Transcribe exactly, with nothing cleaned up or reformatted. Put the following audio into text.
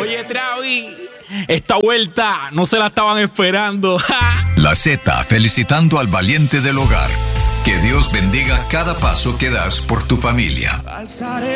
Oye, Travi, esta vuelta no se la estaban esperando. La Z felicitando al valiente del hogar. Que Dios bendiga cada paso que das por tu familia. Alzaré